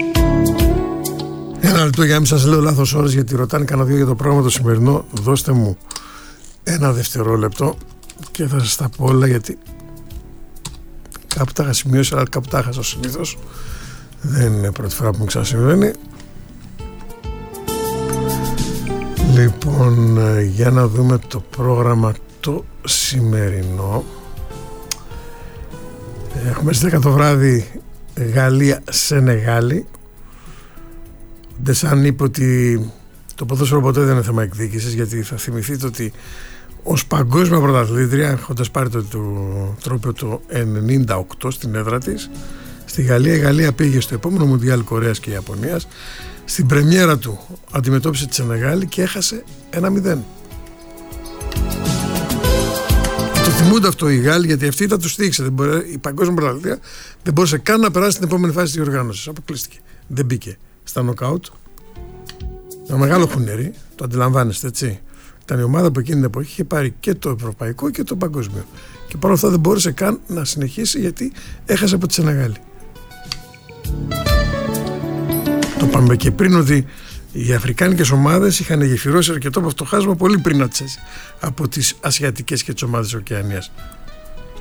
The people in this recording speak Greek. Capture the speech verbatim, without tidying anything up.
Ένα λεπτό για να μην σας λέω λάθος ώρες, γιατί ρωτάνε κανένα δύο για το πρόγραμμα το σημερινό. Δώστε μου ένα δευτερόλεπτο και θα σας τα πω όλα, γιατί κάπου τα είχα σημειώσει αλλά κάπου τα έχασα συνήθως. Δεν είναι πρώτη φορά που μου ξανασυμβαίνει. Λοιπόν, για να δούμε το πρόγραμμα το σημερινό. Έχουμε στις δέκα το βράδυ Γαλλία-Σενεγάλη. Ντεσάν είπε ότι το ποδόσφαιρο ποτέ δεν είναι θέμα εκδίκησης, γιατί θα θυμηθείτε ότι ως παγκόσμια πρωταθλήτρια, έχοντας πάρει το, το τρόπαιο το ενενήντα οκτώ στην έδρα της στη Γαλλία, η Γαλλία πήγε στο επόμενο Μουντιάλ Κορέας και Ιαπωνίας. Στην πρεμιέρα του αντιμετώπισε τη Σενεγάλη και έχασε ένα μηδέν. Το θυμούνται αυτό οι Γάλλοι, γιατί αυτή ήταν του στήριξε. Η παγκόσμια πρωταθλήτρια δεν μπορούσε καν να περάσει στην επόμενη φάση της διοργάνωσης. Αποκλείστηκε. Δεν μπήκε στα νοκάουτ. Ένα μεγάλο χουνέρι, το αντιλαμβάνεστε, έτσι. Ήταν η ομάδα που εκείνη την εποχή είχε πάρει και το ευρωπαϊκό και το παγκόσμιο. Και παρόλα αυτά δεν μπόρεσε καν να συνεχίσει, γιατί έχασε από τη Σενεγάλη. Το πάμε και πριν ότι οι αφρικάνικες ομάδες είχαν γεφυρώσει αρκετό από αυτό το χάσμα πολύ πριν από τις ασιατικές και τις ομάδες της Οκεανίας.